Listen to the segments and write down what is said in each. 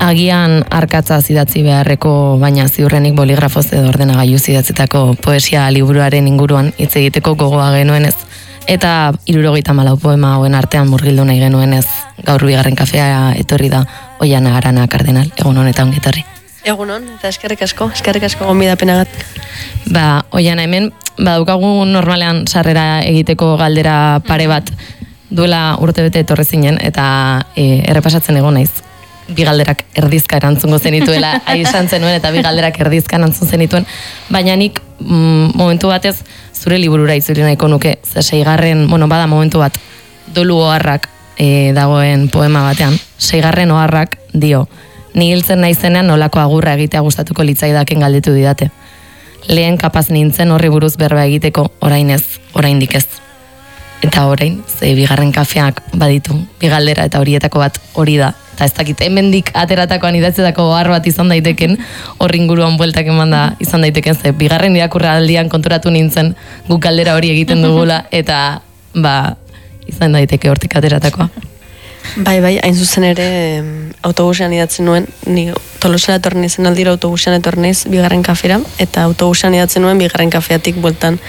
agian arkatza zidatzi beharreko, baina ziurrenik boligrafoz edo ordenagailuz idatzitako poesia liburuaren inguruan hitz egiteko gogoa genuenez. Eta 74 poema hauen artean murgildu nahi genuenez, gaur bigarren kafea etorri da Oiana Arana Kardenal, egun honetan ongetorri. Egunon, eta eskerrik asko gonbidapenagat. Oiana, hemen, daukagu normalean sarrera egiteko galdera pare bat, duela urtebete etorri zinen, eta errepasatzen egon naiz. Bi galderak erdizka erantzungo zenituela, izan zenuen, eta bi galderak erdizka erantzun zenituen, baina nik momentu batez zure liburura itzuli nahiko nuke, seigarren, bada momentu bat, dolu oharrak dagoen poema batean, seigarren oharrak dio, ni hiltzen naizenean nolako agurra egitea gustatuko litzaidaken galdetu didate. Lehen kapaz nintzen horri buruz berba egiteko, oraindik ez. Eta orain, bigarren kafeak baditu, bi galdera eta horietako bat hori da. Eta ez dakit, hemendik ateratakoan idatzetako ohar bat izan daiteken, horri inguruan bueltak eman da izan daiteken, bigarren irakurra aldian konturatu nintzen guk galdera hori egiten dugula, eta izan daiteke hortik ateratakoa. Bai, hain zuzen ere autobusean idatzen nuen, ni Tolosara etorri nizen aldira autobusean etorri niz bigarren kafera, eta autobusean idatzen nuen bigarren kafeatik bueltan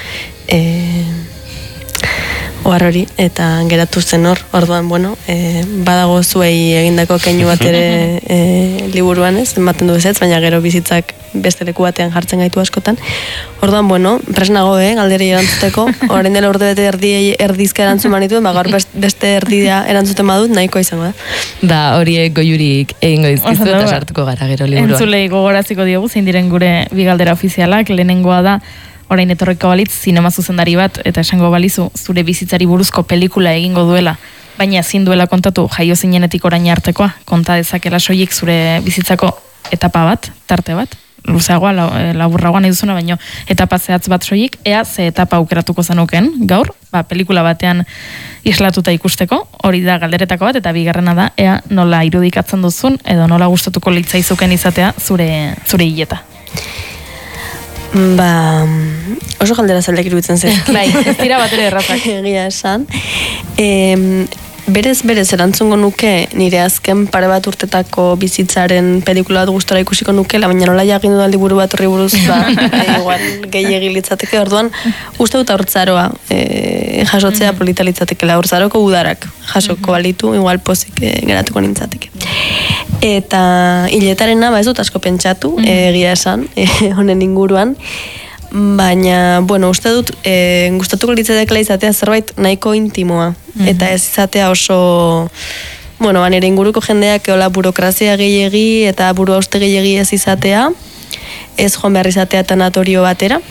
ohar hori, eta geratu zen orduan, badago zuei egindako keinu bat ere liburuan ez, ematen du ezetz, baina gero bizitzak beste leku batean jartzen gaitu askotan. Orduan, presnago, galderi erantzuteko, orain dela urte bete erdizka erantzun manituen, gaur beste erdia erantzuten badut, nahikoa izango da. Horiek goiurik egingo dizkizu eta sartuko gara gero liburuan. Entzulei gogoraziko diogu, zein diren gure bi galdera ofizialak, lehenengoa da, orain etorriko balitz, zinema zuzendari bat, eta esango balizu, zure bizitzari buruzko pelikula egingo duela, baina ezin duela kontatu jaio zinenetik orain artekoa, konta dezakela soilik zure bizitzako etapa bat, tarte bat, luzeagoa, laburragoa nahi duzuna, baina etapa zehatz bat soilik, ea ze etapa aukeratuko zenuken, gaur, pelikula batean islatuta ikusteko, hori da galderetako bat, eta bigarrena da, ea nola irudikatzen duzun, edo nola gustatuko litzaizuken izatea zure hileta. Oso galdera zailak iruditzen zen. Bai, ez dira bat ere errazak. Egia esan. Berez erantzungo nuke nire azken pare bat urtetako bizitzaren pelikula bat gustora ikusiko nukela, baina nola jagindu da liburu bat horri buruz, igual gehiegi litzateke, orduan uste dut haurtzaroa jasotzea polita litzatekela, haurtzaroko udarak jasoko balitu, igual pozik geratuko nintzateke. Eta hiletarena, ez dut asko pentsatu, egia esan, honen inguruan, baina, uste dut, gustatuko litzatekela izatea zerbait nahiko intimoa, eta ez izatea oso, nire inguruko jendeak eola burokrazia gehiegi eta buru hauste gehiegi ez izatea, ez joan behar izatea tanatorio batera,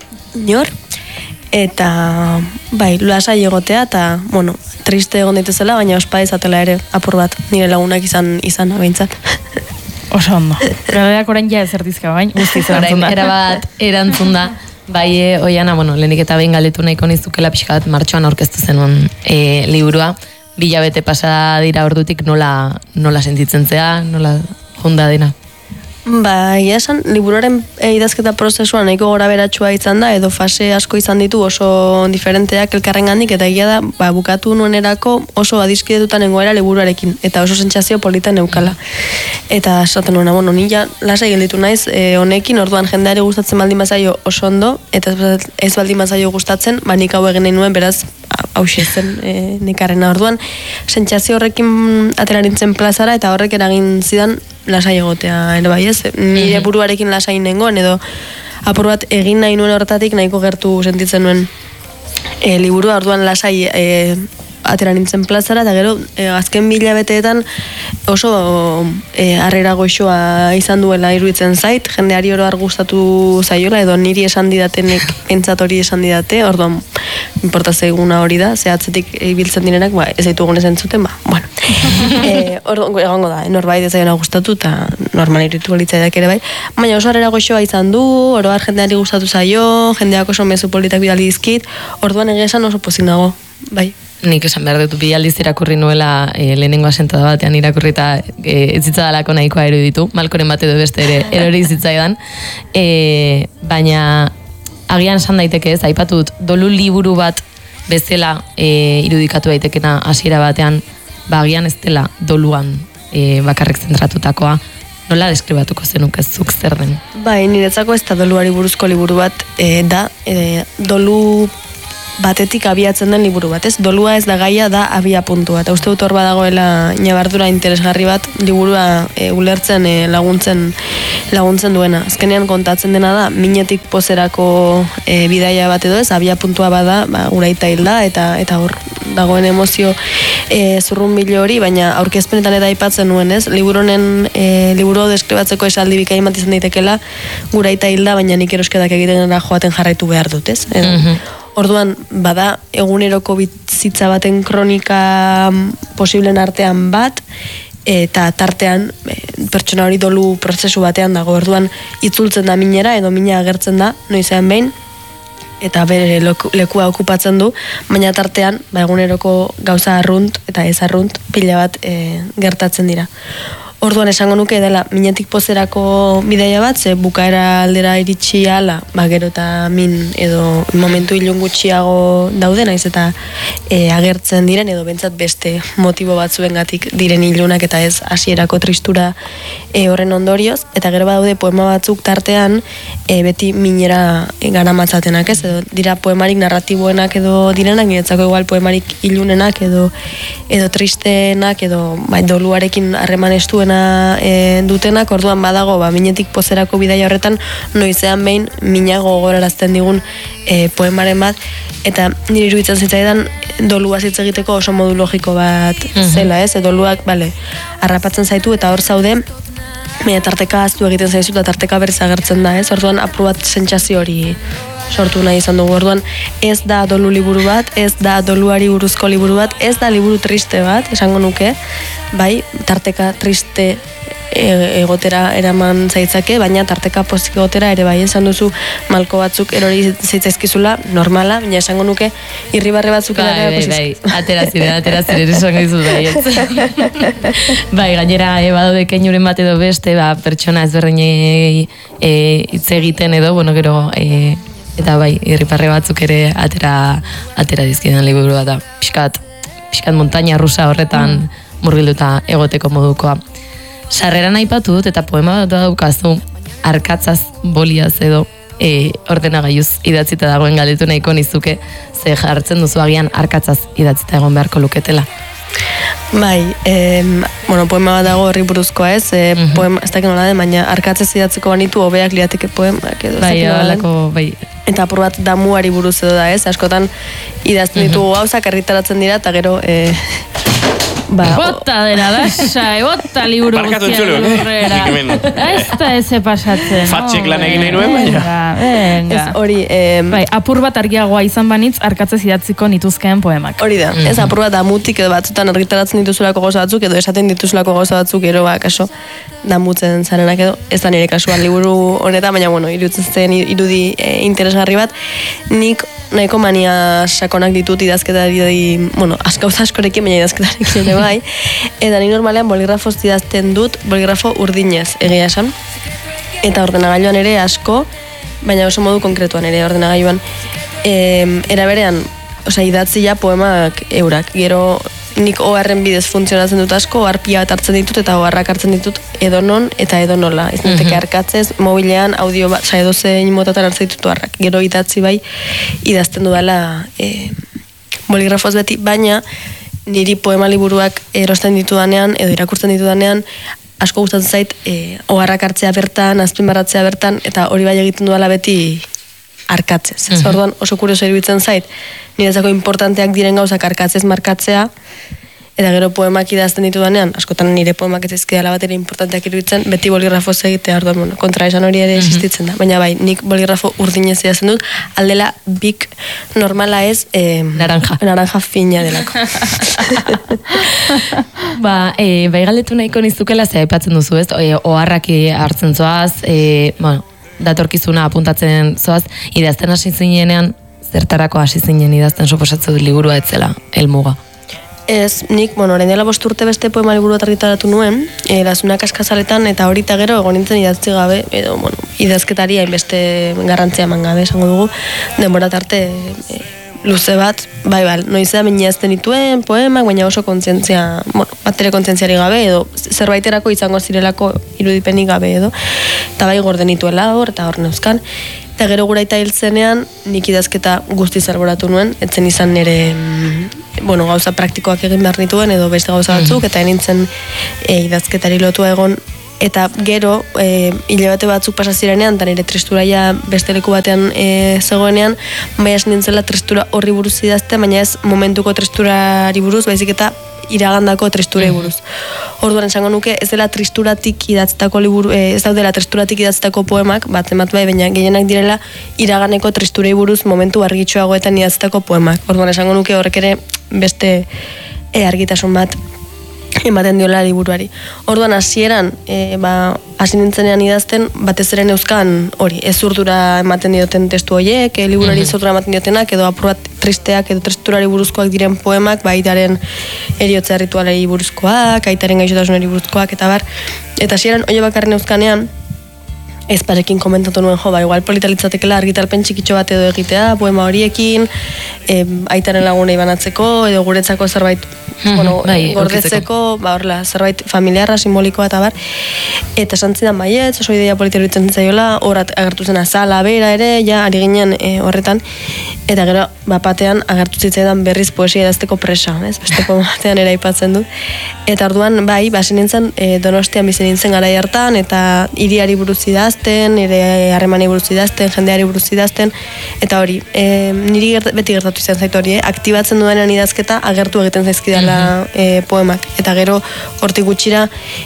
eta, lasai egotea, eta, triste egon daitezela, baina ospa izatela ere apur bat, nire lagunak izan abeintzat. Oso ondo. Galderak orain ja ezerdizka, bain, guztiz erantzun da. Erabat erantzun da. Bai, Oiana, lehenik eta behin galdetu nahiko nizukela pixka bat martxoan aurkeztu zenuen liburua. 2 hilabete pasa dira ordutik nola sentitzen zea, nola jonda dena. Esan, liburuaren idazketa prozesua nahiko gora beratxua izan da, edo fase asko izan ditu oso diferenteak elkarren gandik, eta egia da, bukatu nuenerako oso adiskidetutan nengoera liburuarekin, eta oso sentsazio polita neukala. Eta esaten nuena, nila lasai gelditu naiz, honekin, orduan jendeari gustatzen baldin bazaio oso ondo, eta ez baldin bazaio gustatzen, nik hau egin nahi nuen, beraz, hauxe zen nekarrena orduan. Sentsazio horrekin aterarintzen plazara, eta horrek eragin zidan lasai egotea ere bai ez. Nire buruarekin lasai nengoen, edo apur bat egin nahi nuen horretatik nahiko gertu sentitzen nuen liburua, orduan lasai atera nintzen plazara, eta gero azken 2 hilabeteetan oso harrera goxoa izan duela iruditzen zait, jendeari oro gustatu zaiola, edo niri esan didatenek entzat hori esan didate, orduan importa zeiguna hori da, zehatzetik ibiltzen direnak, ez zaitu egun esan zuten, orduan egongo da, norbait ez zaiona gustatu, eta normal iruditu litzaidak ere bai, baina oso harrera goxoa izan du, oroar jendeari gustatu zaio, jendeak oso mezu politak bidali dizkit, orduan egia esan oso pozik nago, bai. Nik esan behar dut, 2 aldiz irakurri nuela lehenengo asentada batean irakurri eta ez zitzadalako nahikoa eruditu, malkoren bat edo beste ere erori zitzaidan, baina agian esan daiteke ez, aipatu dut, dolu liburu bat bezala irudikatu daitekena hasiera batean, agian ez dela doluan bakarrik zentratutakoa, nola deskribatuko zenuke zuk zer den? Bai, niretzako ez da doluari buruzko liburu bat da, dolu batetik abiatzen den liburu bat, ez? Dolua ez da gaia, da abia puntua. Eta uste dut hor badagoela ñabardura interesgarri bat liburua ulertzen laguntzen duena. Azkenean kontatzen dena da, minetik pozerako bidaia bat edo ez, abia puntua bada, uraita hilda, eta hor dagoen emozio zurrunbilo hori, baina aurkezpenetan eta aipatzen nuen, ez? Liburu deskribatzeko esaldi bikain bat izan daitekela, uraita hilda, baina nik erosketak egiten joaten jarraitu behar dut, ez? Orduan, bada, eguneroko bizitza baten kronika posiblen artean bat, eta tartean pertsona hori dolu prozesu batean dago. Orduan, itzultzen da minera, edo mina agertzen da, noizean behin, eta bere lekua okupatzen du, baina tartean, eguneroko gauza arrunt, eta ez arrunt, pila bat gertatzen dira. Orduan esango nuke dela minetik pozerako bidaia bat, ze bukaera aldera iritsi ala, gero eta min edo momentu ilun gutxiago daude, naiz eta agertzen diren, edo bentsat beste motibo batzuengatik diren ilunak eta ez hasierako tristura horren ondorioz, eta gero badaude poema batzuk tartean beti minera garamatzatenak, ez? Edo dira poemarik narratiboenak edo direnak, niretzako igual poemarik ilunenak edo tristeenak edo doluarekin harreman estuen dutenak, orduan badago minetik pozerako bidaia horretan noizean behin minago gogorarazten digun poemaren bat, eta nire iruditzen zitzaidan dolua hitz egiteko oso modu logiko bat zela, ez? Doluak, harrapatzen zaitu eta hor zaude, tarteka aztu egiten zaizu eta tarteka berriz agertzen da, ez? Orduan apur bat sentsazio hori sortu nahi izan dugu. Orduan ez da dolu liburu bat, ez da doluari buruzko liburu bat, ez da liburu triste bat, esango nuke, bai, tarteka triste egotera eraman zaitzake, baina tarteka pozik egotera ere bai, esan duzu malko batzuk erori zaitzaizkizula, normala, baina esango nuke irribarre batzuk bai, atera ziren esango dizu bai, gainera badaude keinuren bat edo beste, pertsona ezberdinei hitz egiten edo, gero eta bai, irriparre batzuk ere atera dizkidan liburu bat da, pixkat montaña rusa horretan murgilduta egoteko modukoa. Sarreran aipatu dut eta poema bat daukazu arkatzaz, boliaz edo ordenagailuz idatzita dagoen galdetu nahiko nizuke, ze jartzen duzu agian arkatzaz idatzita egon beharko luketela. Bai, poema bat dago horri buruzkoa, ez? Poema, ez dakit nola den, baina arkatzez idatzeko banitu hobeak liateke poemak edo. Bai. Eta apur bat damuari buruz edo da, ez? Askotan idazten ditugu gauzak argitaratzen dira, eta gero bota dela dasa, bota liburu guztia lurrera. Ez da eze pasatzen. Fatxek lan egin nahi nuen, baina. Venga. Hori, apur bat argiagoa izan banitz, arkatzez idatziko nituzkeen poemak. Hori da, ez apur bat amutik edo batzutan argitaratzen dituzulako gauza batzuk, edo esaten dituzulako gauza batzuk, gero kaso, damutzen zarenak edo, ez da nire kasuan liburu honetan, baina iruditzen zen irudi interesgarri bat, nik nahiko mania sakonak ditut idazketari, gauza askorekin, baina idazketarekin ere bai, eta ni normalean boligrafoz idazten dut, boligrafo urdinez egia esan, eta ordenagailuan ere asko, baina oso modu konkretuan ere ordenagailuan, eraberean, idatzia poemak eurak, gero nik oharren bidez funtzionatzen dut asko, ohar pila bat hartzen ditut eta oharrak hartzen ditut edonon eta edonola. Ez ninteke arkatzez, mobilean, audio bat, edo zein motatan hartzen ditut oharrak. Gero idatzi bai, idazten dudala boligrafoz beti, baina niri poema liburuak erosten ditudanean, edo irakurtzen ditudanean, asko gustatzen zait, oharrak hartzea bertan, azpimarratzea bertan, eta hori bai egiten dudala beti arkatzez. Orduan oso kurioso iruditzen zait, niretzako importanteak diren gauzak arkatzez markatzea, eta gero poemak idazten ditudanean, askotan nire poemak ez ezkidala bat ere importanteak iruditzen, beti boligrafoz egitea, orduan, kontraesan hori ere existitzen da. Baina bai, nik boligrafo urdinez idazten dut, aldela bik normala ez naranja fina delako. Bai galdetu nahiko nizukela ze aipatzen duzu, ez? Oharrak hartzen zoaz, datorkizuna apuntatzen zoaz, idazten hasi zinenean, zertarako hasi zinen idazten suposatzen dut liburua etzela, helmuga. Ez, nik, orain dela 5 urte beste poema liburu bat argitaratu nuen, Lasunak askazaletan, eta horita gero egon nintzen idatzi gabe, edo, idazketari hainbeste garrantzia eman gabe, esango dugu, denbora tarte luze bat, bai, noizean minazten dituen poemak, baina oso kontzientzia, batere kontzientziari gabe, edo zerbaiterako izango zirelako irudipenik gabe, edo, eta bai gorden dituela hor, eta hor neuzkan, eta gero gura eta hiltzenean, nik idazketa guztiz alboratu nuen, etzen izan nire, gauza praktikoak egin behar nituen, edo beste gauza batzuk, eta nintzen idazketari lotua egon, eta gero, hilabete batzuk pasazirenean, eta nire tristuraia beste leku batean zegoenean, bai hasi nintzela tristura horri buruz idazte, baina ez momentuko tristurari buruz, baizik eta iragandako tristurei buruz. Orduan esango nuke, ez dela tristuratik idatzetako liburu, ez daudela tristuratik idatzetako poemak, bat bai, baina gehienak direla iraganeko tristurei buruz momentu argitsuagoetan idatzetako poemak. Orduan esango nuke horrek ere beste argitasun bat ematen diola liburuari. Orduan hasieran, hasi nintzenean idazten, batez ere neuzkan hori, ez urdura ematen dioten testu horiek, liburuari zordura ematen diotenak, edo apur bat tristeak edo tristurari buruzkoak diren poemak, aitaren eriotza ritualari buruzkoak, aitaren gaixotasunari buruzkoak, eta bar. Eta hasieran hori bakarren neuzkanean, ez parekin komentatu nuen, igual politalitzatekela argitalpen txikitxo bat edo egitea, poema horiekin, aitaren lagunei banatzeko, edo guretzako zerbait gordetzeko, horrela, zerbait familiarra, simbolikoa eta bar, eta esan zidan baietz, oso ideia politalitzen zaiola, horat agertu zen azala, bera ere, ja, ari ginen horretan, eta gero, batean agertu zitzaidan berriz poesia idazteko presa, beste poema batean ere aipatzen du, eta orduan, hasi nintzen, Donostian bizi nintzen garai hartan, eta hiriari buruz idazten, ere harremani buruz idazten, jendeari buruz idazten, eta hori, niri beti gertatu izan zaitu hori, aktibatzen duenean idazketa agertu egiten zaizkidala poemak, eta gero hortik gutxira,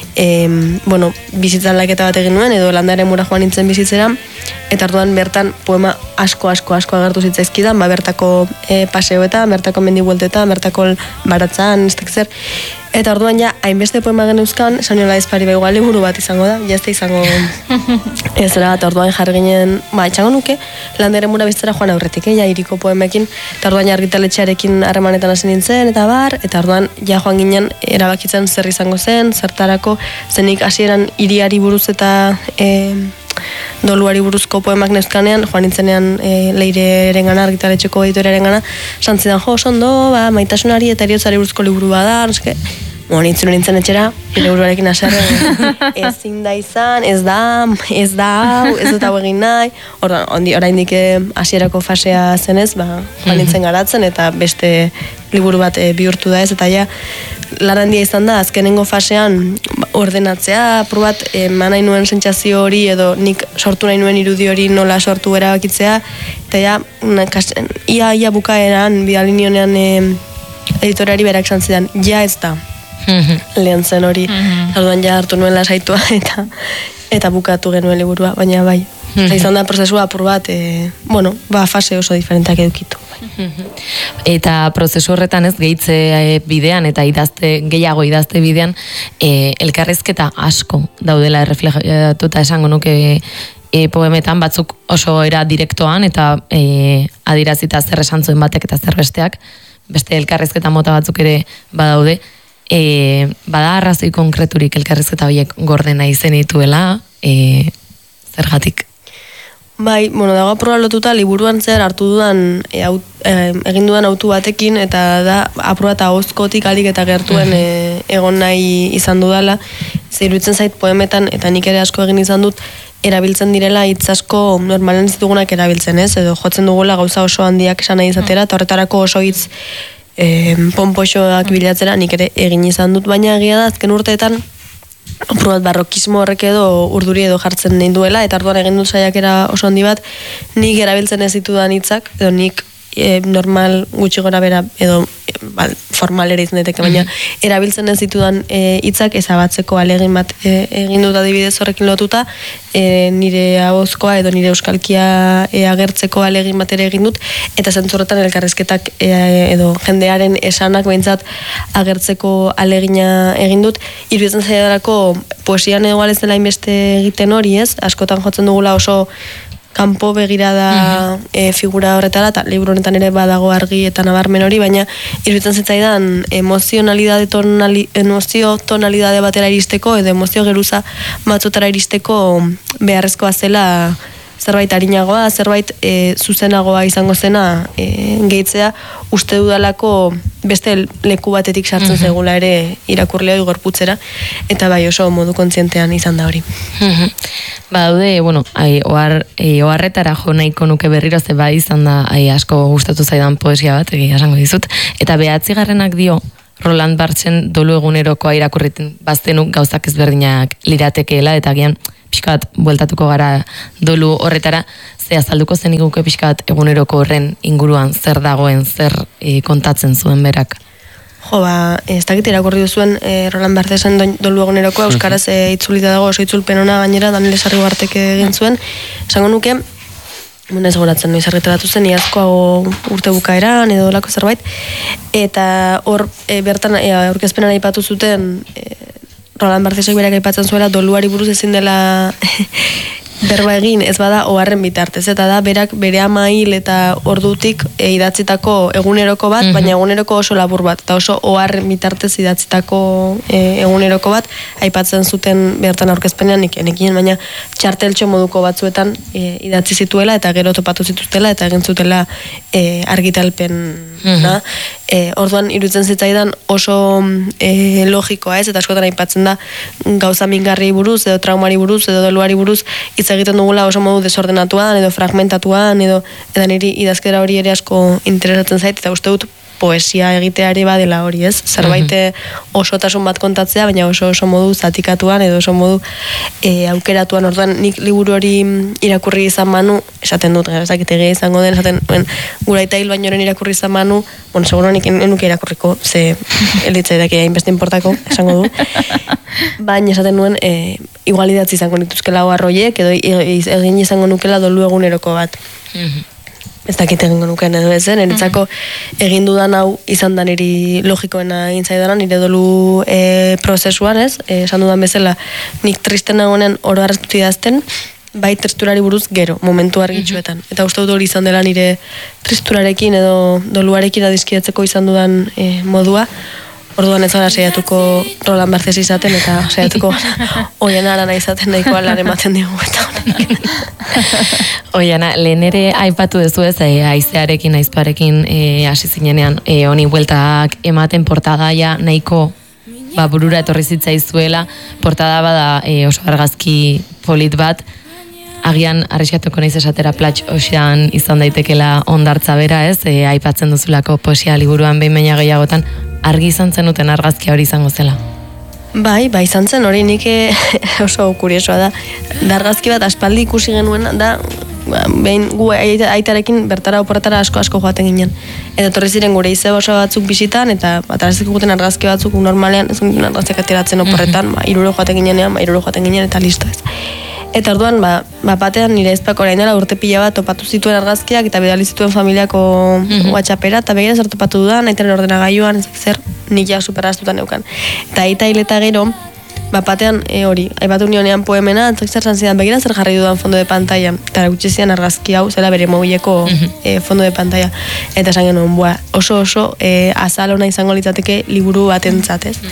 bizitzan laketa bat egin nuen, edo landaren mura joan nintzen bizitzera, eta orduan bertan poema asko agertu zitzaizkidan, bertako paseoetan, bertako mendibueltetan, bertako baratzan, ez zer. Eta orduan ja, hainbeste poema geneuzkan, saniola ezpari igual liburu bat izango da, jazte izango ez dela, eta orduan jarri ginen, etxango nuke, landaren mura bizitzera joan aurretik, ja, iriko poemekin, eta orduan ja argitaletxearekin harremanetan hasi nintzen, eta bar, eta orduan ja joan ginen erabakitzen zer izango zen, zertarako, zenik hasieran hiriari buruz eta doluari buruzko poemak neuzkanean, joan nintzenean Leireren gana, argitaletxeko editorearen gana, santzidan ondo, maitasunari eta eriotzari buruzko liburu bada, noske, nintzen etxera, liburuarekin aserre, ezin da izan, ez da, hau, ez dut hau egin nahi, oraindik hasierako fasea zenez, joan nintzen garatzen, eta beste liburu bat bihurtu da ez, eta ja, lan handia izan da, azkenengo fasean ordenatzea, probat, nahi nuen sentsazio hori, edo nik sortu nahi nuen irudi hori nola sortu erabakitzea, eta ja, ia bukaeran, bidalinionean editoriari berak zantzidan, ja ez da, lehen zen hori, orduan ja hartu nuen lasaitua, eta bukatu genuen liburua, baina bai, izan da prozesua apur bat, fase oso diferenteak edukitu. Eta prozesu horretan ez gehitze bidean eta gehiago idazte bidean elkarrizketa asko daudela erreflejatuta esango nuke poemetan, batzuk oso era direktoan eta adirazita zer esan zuen batek eta zer besteak, beste elkarrizketa mota batzuk ere badaude, bada arrazoi konkreturik elkarrizketa horiek gordena izen dituela, zergatik? Bai, dago aproba lotuta liburuan zer hartu dudan egin dudan autu batekin, eta da aproba eta ahozkotik alik eta gertuen egon nahi izan dudala, iruditzen zait poemetan, eta nik ere asko egin izan dut, erabiltzen direla hitz asko normalen ez dugunak erabiltzen ez, edo jotzen dugula gauza oso handiak esan nahi izatera, eta horretarako oso hitz ponpoxoak bilatzera nik ere egin izan dut, baina egia da azken urteetan aprobat barrokismo horrek edo urduri edo jartzen nahi duela, eta orduan egin dut saiakera oso handi bat, nik erabiltzen ez ditudan hitzak, edo nik normal gutxi gora bera, edo formal ere izan daiteke, baina erabiltzen ez ditudan hitzak ezabatzeko alegin bat egin dut adibidez horrekin lotuta, nire ahozkoa edo nire euskalkia agertzeko alegin bat ere egin dut, eta zentzurretan elkarrizketak edo jendearen esanak behintzat agertzeko alegina egin dut, iruditzen zaidarako poesian egoal ez dela inbeste egiten hori ez, askotan jotzen dugula oso kanpo begirada figura horretara, eta liburu honetan ere badago argi eta nabarmen hori, baina iruditzen zitzaidan emozio tonalidade batera iristeko, edo emozio geruza batzutara iristeko beharrezkoa zela zerbait arinagoa, zerbait zuzenagoa izango zena gehitzea, uste dudalako beste leku batetik sartzen zegula ere irakurlea gorputzera, eta bai oso modu kontzientean izan da hori. Daude, bueno, oharretara jo nahiko nuke berriro, ze bai izan da asko gustatu zaidan poesia bat, egia esango dizut, eta 9. dio, Roland Barthes dolu egunerokoa irakurriten baztenuk gauzak ezberdinak liratekeela, eta gian pixkat bueltatuko gara dolu horretara, ze azalduko zen iguke pixkat eguneroko horren inguruan zer dagoen, zer kontatzen zuen berak. Jo, ez dakit irakurri duzuen Roland Barthesen dolu egunerokoa, euskaraz itzulita dago, oso itzulpen ona gainera, Daniel Sarriugartek egin zuen, esango nuke, ez goratzen noiz argitaratu zen, iazkoago urte bukaeran edo lako zerbait, eta hor bertan aurkezpenan aipatu zuten Roland Barthesek berak aipatzen zuela doluari buruz ezin dela berba egin, ez bada oharren bitartez, eta da berak bere ama hil eta ordutik idatzitako eguneroko bat, baina eguneroko oso labur bat, eta oso oharren bitartez idatzitako eguneroko bat, aipatzen zuten bertan aurkezpenean nekien, baina txarteltxo moduko batzuetan idatzi zituela, eta gero topatu zituztela, eta egin zutela argitalpen. Orduan iruditzen zitzaidan oso logikoa ez, eta askotan aipatzen da gauza mingarri buruz, edo traumari buruz, edo doluari buruz, hitz egiten dugula oso modu desordenatuan, edo fragmentatuan, edo niri idazkera hori ere asko interesatzen zait, eta uste dut poesia egiteare badela hori ez, zerbait osotasun bat kontatzea, baina oso modu zatikatuan, edo oso modu aukeratuan. Orduan nik liburu hori irakurri izan manu, esaten dut, ezakitegea izango den, esaten gura eta hil bainoren irakurri izan manu, bueno, seguro nik enuke irakurriko, ze elitzaidak hainbeste importako, esango du, baina esaten nuen, igual idatzi izango nituzkela oarroiek, edo egin izango nukela dolu eguneroko bat. Ez dakit egingo nuken edo ezen, eritzako egin dudan hau izan da niri logikoena egin zaidana, nire dolu prozesuan ez, esan dudan bezala, nik tristen nagoenen oro arreztuti idazten, bai tristurari buruz gero, momentu argitxuetan. Eta uste dut hori izan dela nire tristurarekin edo doluarekin adizkidatzeko izan dudan modua. Orduan ez gara saiatuko Roland Barthes izaten, eta saiatuko Oiana Arana izaten nahiko alan ematen digu eta honek. Oiana, lehen ere aipatu duzu ez, aizearekin, aizparekin hasi zinenean, honi bueltak ematen portadaia nahiko burura etorri zitzaizuela, portada bada oso argazki polit bat, agian arriskatuko naiz esatera Platx Ocean izan daitekela ondartza bera ez, aipatzen duzulako poesia liburuan behin baina gehiagotan, argi izan zenuten argazkia hori izango zela. Bai, izan zen hori nik oso kuriosoa da. Da argazki bat aspaldi ikusi genuen, da behin gu aitarekin bertara oporretara asko joaten ginen. Eta torri ziren gure izeba oso batzuk bisitan, eta atarazik guten argazki batzuk normalean, ez ginen argazkiak ateratzen oporretan, 3 joaten ginenean, 3 joaten ginen, eta listo ez. Eta orduan, batean nire ezpak orain dela urte pila bat topatu zituen argazkiak eta bidali zituen familiako WhatsAppera, eta begira zer topatu dudan, aitaren ordenagailuan, ezak zer, nik ja superraztutan neukan. Eta aita hileta gero, batean hori, aipatu nionean poemena, ezak zer zanzidan, begira zer jarri dudan fondo de pantalla, eta gutxe zian argazki hau, zela bere mobileko fondo de pantalla. Eta esan genuen, oso azal ona izango litzateke liburu batentzat, ez?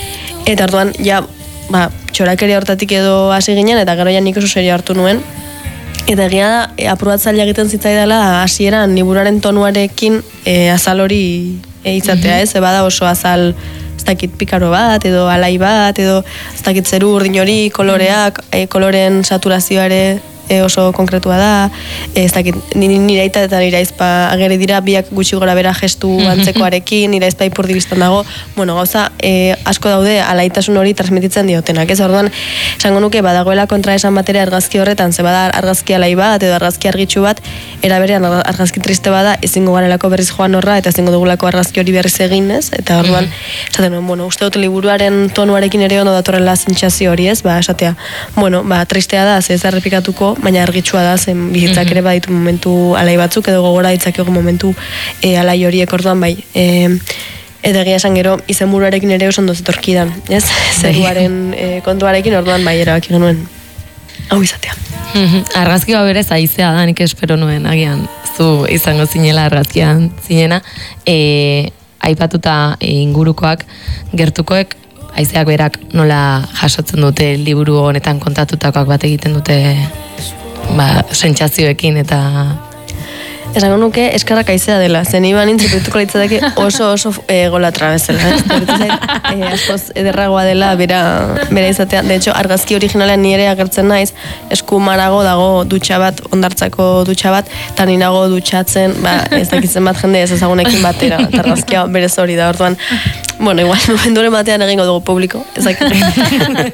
Eta orduan, ja, txorakere hortatik edo hasi ginen, eta gero ja nik oso serio hartu nuen. Eta egia da, aprobatzaile egiten zitzaidala hasieran liburuaren tonuarekin azal hori izatea, ez? Bada oso azal, ez dakit pikaro bat, edo alai bat, edo ez dakit zeru urdin hori, koloreak, koloren saturazioare oso konkretua da, ez dakit, nire aita eta nire aizpa ageri dira, biak gutxi gora bera gestu antzekoarekin, nire aizpa ipurdi biztan dago, bueno, gauza, asko daude alaitasun hori transmititzen diotenak, ez orduan, esango nuke, badagoela kontra esan batera argazki horretan, ze bada argazki alai bat, edo argazki argitxu bat, eraberean argazki triste bada, ezingo garelako berriz joan horra, eta ezingo dugulako argazki hori berriz egin, ez, eta orduan, esaten nuen, bueno, uste dut liburuaren tonuarekin ere ondo datorrela sentsazio hori, ez, esatea, bueno, tristea da, ze ez errepikatuko, baina argitsua da, zen bizitzak ere baditu momentu alai batzuk, edo gogora ditzakegu momentu alai horiek orduan bai. Eta egia esan gero, izenburuarekin ere oso ondo zetorkidan, ez? Zeruaren kontuarekin orduan bai erabaki genuen hau izatea. Argazki hau berez aizea da, nik espero nuen, agian, zu izango zinela argazkian zinena, aipatuta ingurukoak, gertukoek, haizeak berak nola jasotzen dute liburu honetan kontatutakoak bat egiten dute sentsazioekin eta... Esango nuke eskarrak aizea dela, zen iban intzipituko litzateke oso gola trabezela, askoz ederragoa dela bera izatea. De hecho, argazki originalean ni ere agertzen naiz, eskumarago dago dutxa bat, ondartzako dutxa bat, eta ni nago dutxatzen, ez dakitzen bat jende ez ezagunekin batera, eta argazkia berez hori da, orduan, bueno, igual, momenturen batean egingo dugu publiko, ez dakit.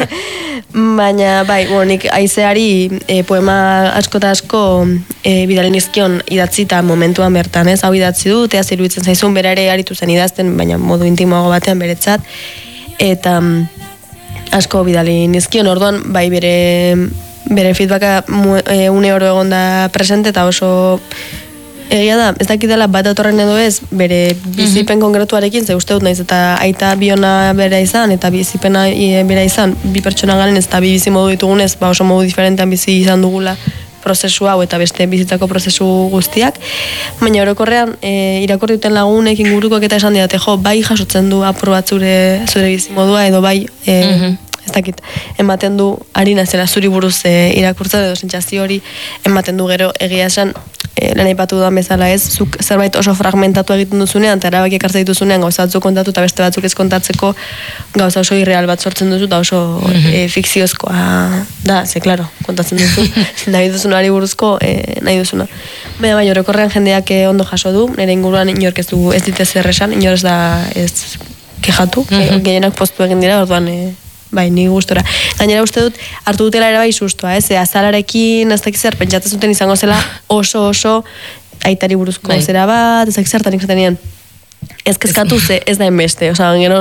Baina, bai, nik aizeari poema asko eta asko bidali nizkion idatzita momentuan bertan, ez? Hau idatzi du, teaz iruditzen zaizun, bera ere aritu zen idazten, baina modu intimoago batean beretzat, eta asko bidali nizkion, orduan, bai, bere feedbacka une oro egon da presente, eta oso egia da, ez dakit dela bat atorren edo ez, bere bizipen konkretuarekin, ze uste dut naiz, eta aita biona bera izan, eta bizipena bera izan, bi pertsona garen, ez da bi bizi modu ditugunez, oso modu diferentean bizi izan dugula prozesu hau eta beste bizitzako prozesu guztiak, baina orokorrean irakurri duten lagunek ingurukoak eta esan didate, bai jasotzen du apur bat zure bizi modua, edo bai ez dakit, ematen du harina zela zuri buruz irakurtzen edo sentsazio hori ematen du gero egia esan lehen aipatu dudan bezala ez, zuk zerbait oso fragmentatu egiten duzunean, eta erabakiak hartzen dituzunean gauza batzuk kontatu eta beste batzuk ez kontatzeko gauza oso irreal bat sortzen duzu eta oso fikziozkoa da, ze klaro, kontatzen duzu nahi duzunari buruzko nahi duzuna. Baina bai, orokorrean jendeak ondo jaso du, nire inguruan inork ez ditez erresan, inor ez da ez kejatu, gehienak postu egin dira, orduan bai, ni gustora. Gainera uste dut, hartu dutela ere bai sustoa, azalarekin, ez dakiz zer, pentsatzen zuten izango zela oso aitari buruzko zera bat, ez dakiz zertan ikzaten ez kezkatu ze, ez da enbeste, oza, gero,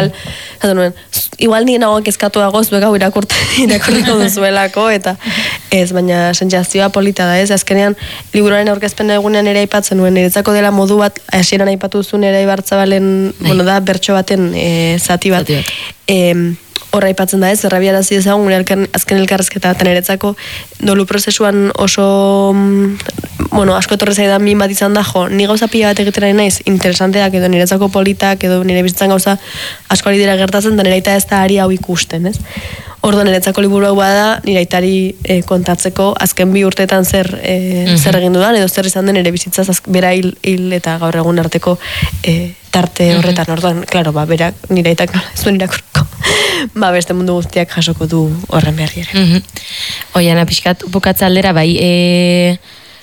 igual nien nagoak kezkatu dago, zuek hau irakurriko duzuelako, eta ez, baina sentsazioa polita da, ez, azkenean, liburuaren aurkezpen egunean ere aipatzen nuen, niretzako dela modu bat, hasieran aipatu zuen ere Ibarzabalen, bueno da, bertso baten zati bat, horra aipatzen da ez, errabiarazi ezagun gure azken elkarrezketa eta niretzako dolu prozesuan oso asko etorri zaidan min bat izan da, ni gauza pila bat egitera naiz interesanteak edo niretzako politak edo nire bizitzan gauza asko ari dira gertatzen da nireita ez da ari hau ikusten, ez? Orduan niretzako liburu hau bada nireitari kontatzeko azken 2 urteetan zer egin dudan edo zer izan den nire bizitzaz bera hil eta gaur egun arteko tarte horretan, orduan, klaro, berak nireitak zuen irakurko. Beste mundu guztiak jasoko du horren berri ere. Oiana, pixkat, bukatza aldera, bai,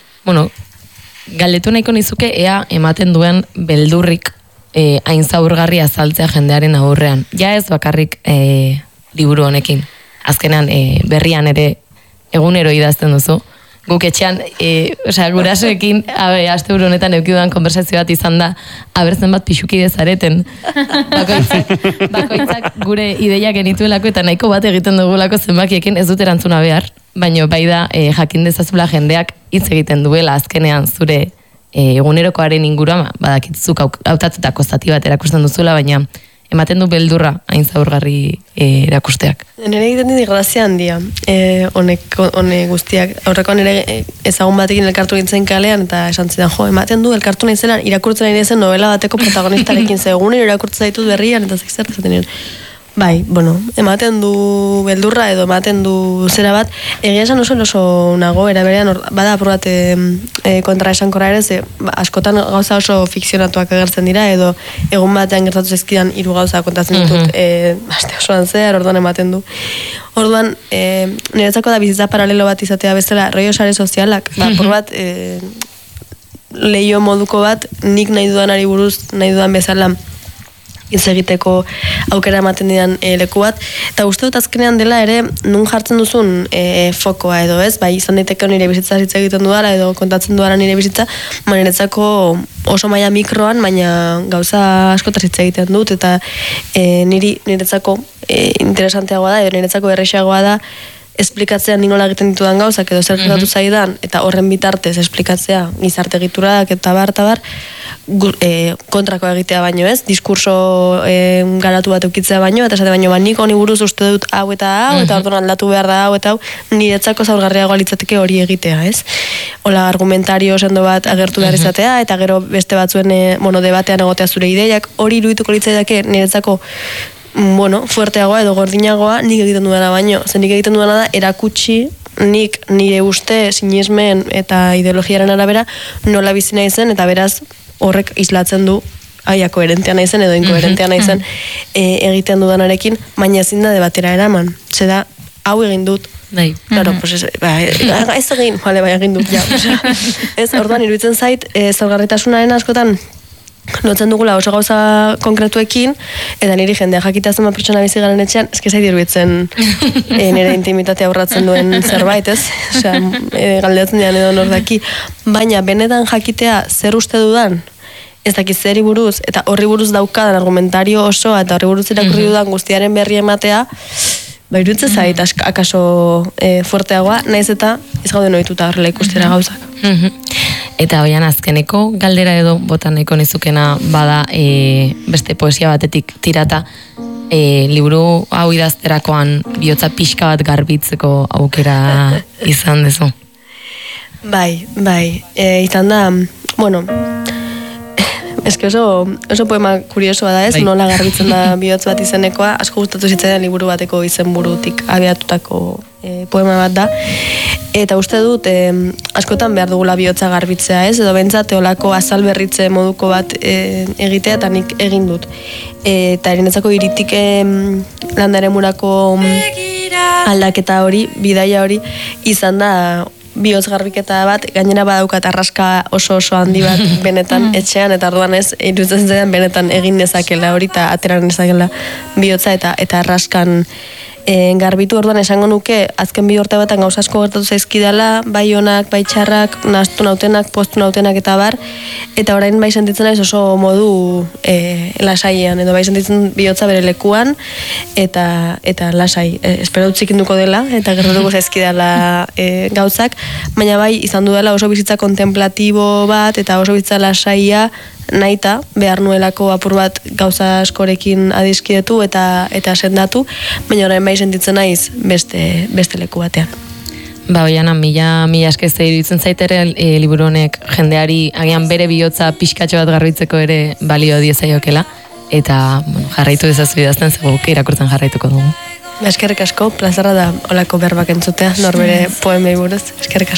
galdetu nahiko nizuke ea ematen duen beldurrik hain zaurgarria azaltzea jendearen aurrean. Ja ez bakarrik liburu honekin. Azkenan, berrian ere egunero idazten duzu. Guk etxean, gurasoekin, aste buru honetan eukidudan konversazio bat izan da, abertzen bat pixuki dezareten. Bakoitzak gure ideia genituelako eta nahiko bat egiten dugulako zenbakiekin ez dut erantzuna behar, baina bai da jakin dezazula jendeak hitz egiten duela azkenean zure egunerokoaren inguruan, badakitzuk hautatutako zati bat erakusten duzula, baina ematen du beldurra hain zaurgarri erakusteak. Nire egiten dit grazia handia, honek guztiak. Horreko nire ezagun batekin elkartu gintzen kalean, eta esan zidan, ematen du elkartu nahi zela, irakurtzen nahi zen novela bateko protagonistarekin zegoen, irakurtzen zaitu berrian, eta zekizert esaten nire. Bai, ematen du beldurra edo ematen du zera bat, egia esan oso nago, eraberean, bada apur bat kontra esankorra ere, ze askotan gauza oso fikzionatuak agertzen dira, edo egun batean gertatu zezkidan 3 gauza kontatzen ditut, aste osoan zehar, orduan ematen du. Orduan, niretzako da bizitza paralelo bat izatea bezala, rollo sare sozialak, apur bat, leio moduko bat, nik nahi dudanari buruz, nahi dudan bezala, hitz egiteko aukera ematen didan leku bat, eta uste dut azkenean dela ere nun jartzen duzun fokoa edo ez, bai izan daiteke nire bizitza hitz egiten dudala edo kontatzen dudala nire bizitza, niretzako oso maila mikroan, baina gauza askotaz hitz egiten dut, eta niretzako interesanteagoa da, edo niretzako errexagoa da esplikatzea ninola egiten ditudan gauzak edo zer gertatu zaidan, eta horren bitartez esplikatzea gizarte egiturak eta bar, kontrako egitea baino ez, diskurso garatu bat eukitzea baino, eta esate baino, nik honi buruz uste dut hau, eta orduan aldatu behar da hau, eta hau, niretzako zaurgarriagoa litzateke hori egitea, ez? Hola, argumentario sendo bat agertu behar izatea, eta gero beste batzuen debatean egotea zure ideiak, hori iruituko litzaidake niretzako fuerteagoa edo gordinagoa nik egiten dudana baino. Zer nik egiten dudana da erakutsi nik nire uste, sinismen eta ideologiaren arabera nola bizi naizen, eta beraz horrek islatzen du aia koherentea naizen edo inkoherentea naizen egiten dudanarekin, baina ezin da debatera eraman. Zeda, hau egin dut. Bai. Claro, pues ez egin, vale, bai egin dut, ja. Ez, orduan, iruditzen zait, zaurgarritasunaren askotan, lotzen dugula oso gauza konkretuekin, eta niri jendea jakitazen pertsona bizi garen etxean, eske zait iruditzen nire intimitatea aurratzen duen zerbait, ez? Osea, galdeatzen dian edo nordaki, baina benetan jakitea zer uste dudan, ez dakit zeri buruz, eta horri buruz daukadan argumentario osoa, eta horri buruz irakurri dudan guztiaren berri ematea, iruditzen zait, akaso fuerteagoa, naiz eta ez gauden ohituta horrela ikustera gauzak. Eta hoian azkeneko galdera edo botaneko nizukena bada beste poesia batetik tirata, liburu hau idazterakoan bihotza pixka bat garbitzeko aukera izan dezu. Bai, izan da, bueno, eske oso poema kuriosoa da, ez? Nola garbitzen da bihotz bat izenekoa, asko gustatu zitzaidan liburu bateko izenburutik abiatutako poema bat da. Eta uste dut, askotan behar dugula bihotza garbitzea, ez? Edo bentsat, olako azal berritze moduko bat egitea, eta nik egin dut. Eta erenetzako iritik landaremurako aldaketa hori, bidaia hori, izan da bihotz garbiketa bat, gainera badaukat arraska oso handi bat benetan etxean, eta orduan ez, iruditzen zaidan benetan egin nezakela hori, eta ateran nezakela bihotza, eta arraskan garbitu. Orduan esango nuke, azken 2 urte batan gauza asko gertatu zaizkidala, bai onak, bai txarrak, nahastu nautenak, poztu nautenak eta bar, eta orain bai sentitzen naiz oso modu lasaian, edo bai sentitzen bihotza bere lekuan, eta lasai. Espero dut zikinduko dela, eta gertatuko zaizkidala gauzak, baina bai izan dudala oso bizitza kontemplatibo bat, eta oso bizitza lasaia, naita, behar nuelako apur bat gauza askorekin adizkidetu eta sendatu, baina orain bai sentitzen naiz beste leku batean. Ba, oiana, mila eskeze iruditzen zaitere liburu honek jendeari agian bere bihotza pixkatxo bat garbitzeko ere balio diezaiokela, eta jarraitu dezazu idazten zeguk irakurtzen jarraituko dugu. Eskerrik asko, plazarra da olako berbak entzutea, norbere poemei buruz, eskerrik asko.